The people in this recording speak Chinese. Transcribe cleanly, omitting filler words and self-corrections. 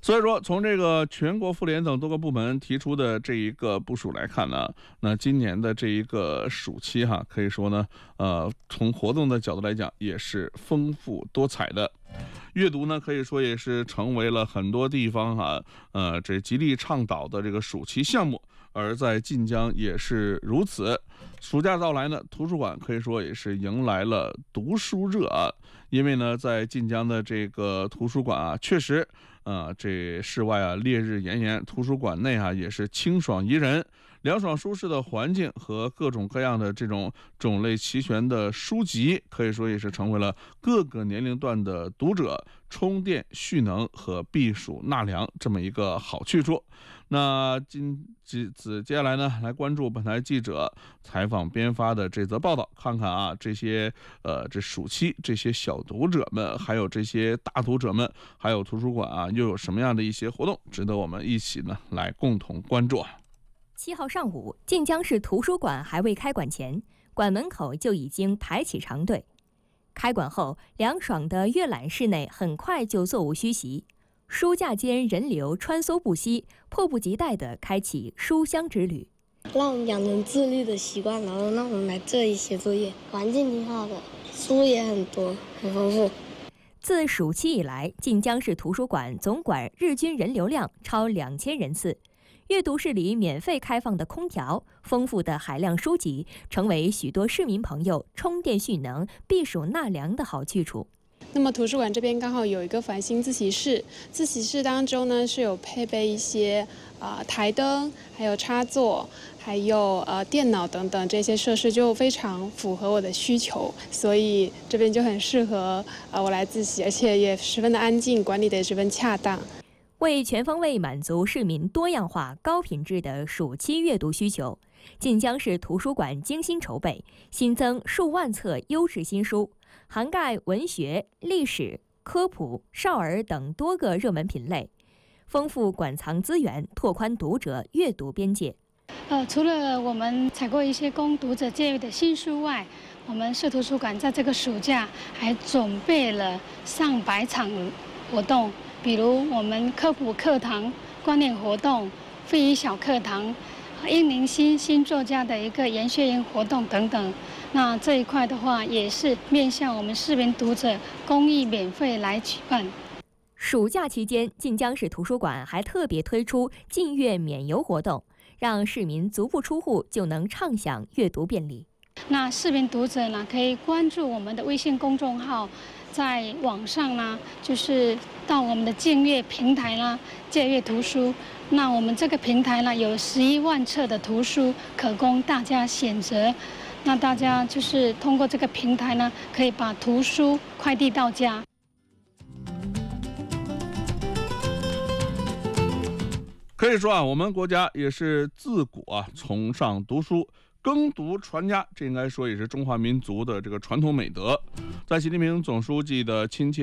所以说，从这个全国妇联等多个部门提出的这一个部署来看呢，那今年的这一个暑期哈，可以说呢，从活动的角度来讲，也是丰富多彩的。阅读呢，可以说也是成为了很多地方这极力倡导的这个暑期项目，而在晋江也是如此。暑假到来呢，图书馆可以说也是迎来了读书热啊，因为呢，在晋江的这个图书馆啊，确实，这室外啊烈日炎炎，图书馆内啊也是清爽宜人。凉爽舒适的环境和各种各样的这种种类齐全的书籍，可以说也是成为了各个年龄段的读者充电蓄能和避暑纳凉这么一个好去处。那接下来呢，来关注本台记者采访编发的这则报道，看看啊这些这暑期这些小读者们，还有这些大读者们，还有图书馆啊，又有什么样的一些活动，值得我们一起呢来共同关注。 7号上午，晋江市图书馆还未开馆前，馆门口就已经排起长队。开馆后，凉爽的阅览室内很快就座无虚席，书架间人流穿梭不息，迫不及待地开启书香之旅。 让我们养成自律的习惯，然后让我们来这里写作业。环境挺好的，书也很多，很丰富。 自暑期以来，晋江市图书馆总馆日均人流量超2000人次。阅读室里免费开放的空调、丰富的海量书籍，成为许多市民朋友充电蓄能、避暑纳凉的好去处。 那么图书馆这边刚好有一个繁星自习室，自习室当中呢是有配备一些台灯，还有插座，还有电脑等等，这些设施就非常符合我的需求，所以这边就很适合我来自习，而且也十分的安静，管理的也十分恰当。 为全方位满足市民多样化、高品质的暑期阅读需求，晋江市图书馆精心筹备，新增数万册优质新书，涵盖文学、历史、科普、少儿等多个热门品类，丰富馆藏资源，拓宽读者阅读边界。 除了我们采购一些供读者借阅的新书外，我们市图书馆在这个暑假还准备了上百场活动。比如我们科普课堂、观念活动、非遗小课堂、英宁新作家的一个研学营活动等等。那这一块的话，也是面向我们市民读者公益免费来举办。 暑假期间，晋江市图书馆还特别推出近阅免邮活动，让市民足不出户就能畅享阅读便利。 那市民读者呢，可以关注我们的微信公众号。在网上呢，就是到我们的借阅平台呢，借阅图书。那我们这个平台呢，有11万册的图书可供大家选择。那大家就是通过这个平台呢，可以把图书快递到家。 可以说啊，我们国家也是自古崇尚读书。耕读传家，这应该说也是中华民族的这个传统美德。在习近平总书记的亲切